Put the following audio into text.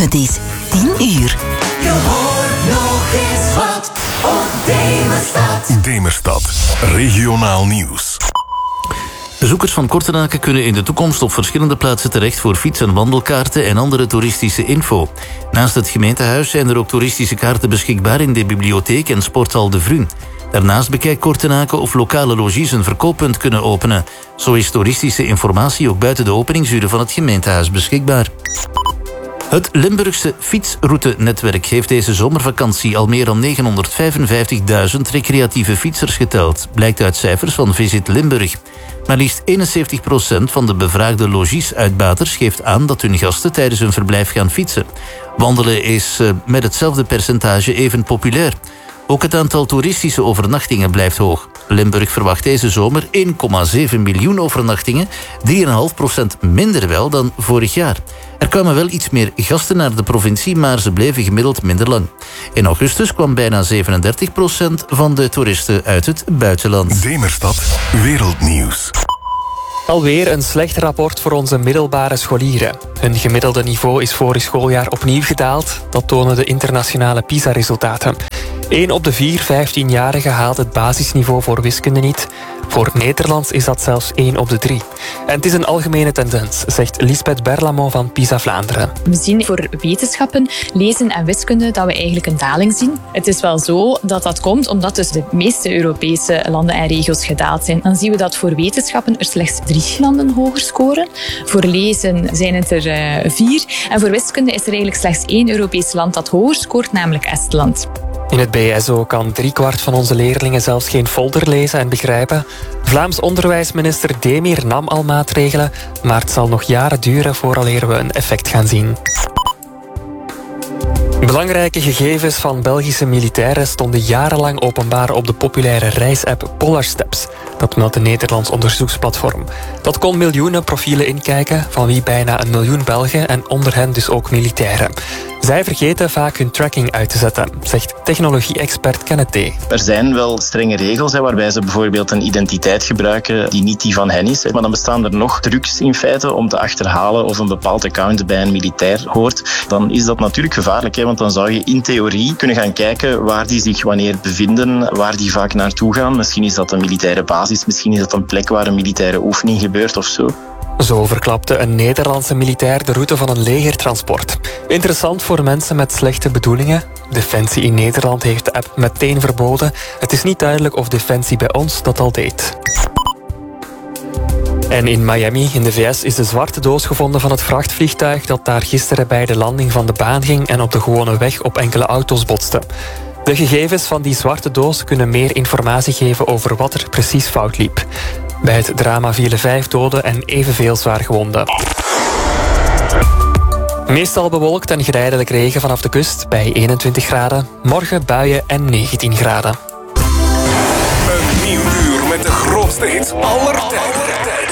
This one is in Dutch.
Het is 10 uur. Je hoort nog eens wat op Demerstad. Demerstad, regionaal nieuws. Bezoekers van Kortenaken kunnen in de toekomst op verschillende plaatsen terecht voor fiets- en wandelkaarten en andere toeristische info. Naast het gemeentehuis zijn er ook toeristische kaarten beschikbaar in de bibliotheek en sporthal De Vrun. Daarnaast bekijkt Kortenaken of lokale logies een verkooppunt kunnen openen. Zo is toeristische informatie ook buiten de openingsuren van het gemeentehuis beschikbaar. Het Limburgse fietsroutenetwerk heeft deze zomervakantie al meer dan 955.000 recreatieve fietsers geteld, blijkt uit cijfers van Visit Limburg. Maar liefst 71% van de bevraagde logies-uitbaters geeft aan dat hun gasten tijdens hun verblijf gaan fietsen. Wandelen is met hetzelfde percentage even populair. Ook het aantal toeristische overnachtingen blijft hoog. Limburg verwacht deze zomer 1,7 miljoen overnachtingen, 3,5% minder wel dan vorig jaar. Er kwamen wel iets meer gasten naar de provincie, maar ze bleven gemiddeld minder lang. In augustus kwam bijna 37% van de toeristen uit het buitenland. Demerstad, wereldnieuws. Alweer een slecht rapport voor onze middelbare scholieren. Hun gemiddelde niveau is vorig schooljaar opnieuw gedaald. Dat tonen de internationale PISA-resultaten. 1 op de 4 15-jarigen haalt het basisniveau voor wiskunde niet. Voor Nederlands is dat zelfs 1 op de 3. En het is een algemene tendens, zegt Lisbeth Berlamont van PISA Vlaanderen. We zien voor wetenschappen, lezen en wiskunde dat we eigenlijk een daling zien. Het is wel zo dat dat komt omdat dus de meeste Europese landen en regio's gedaald zijn. Dan zien we dat voor wetenschappen er slechts 3 landen hoger scoren. Voor lezen zijn het er 4. En voor wiskunde is er eigenlijk slechts 1 Europees land dat hoger scoort, namelijk Estland. In het BSO kan 3/4 van onze leerlingen zelfs geen folder lezen en begrijpen. Vlaams onderwijsminister Demir nam al maatregelen, maar het zal nog jaren duren vooraleer we een effect gaan zien. Belangrijke gegevens van Belgische militairen stonden jarenlang openbaar op de populaire reisapp Polarsteps. Dat meldt een Nederlands onderzoeksplatform. Dat kon miljoenen profielen inkijken, van wie bijna 1 miljoen Belgen en onder hen dus ook militairen. Zij vergeten vaak hun tracking uit te zetten, zegt technologie-expert Kenneth D. Er zijn wel strenge regels waarbij ze bijvoorbeeld een identiteit gebruiken die niet die van hen is. Maar dan bestaan er nog trucs in feite om te achterhalen of een bepaald account bij een militair hoort. Dan is dat natuurlijk gevaarlijk, want dan zou je in theorie kunnen gaan kijken waar die zich wanneer bevinden, waar die vaak naartoe gaan. Misschien is dat een militaire basis, misschien is dat een plek waar een militaire oefening gebeurt of zo. Zo verklapte een Nederlandse militair de route van een legertransport. Interessant voor mensen met slechte bedoelingen. Defensie in Nederland heeft de app meteen verboden. Het is niet duidelijk of Defensie bij ons dat al deed. En in Miami, in de VS, is de zwarte doos gevonden van het vrachtvliegtuig dat daar gisteren bij de landing van de baan ging en op de gewone weg op enkele auto's botste. De gegevens van die zwarte doos kunnen meer informatie geven over wat er precies fout liep. Bij het drama vielen 5 doden en evenveel zwaargewonden. Meestal bewolkt en geleidelijk regen vanaf de kust bij 21 graden. Morgen buien en 19 graden. Een nieuw uur met de grootste hits aller tijden.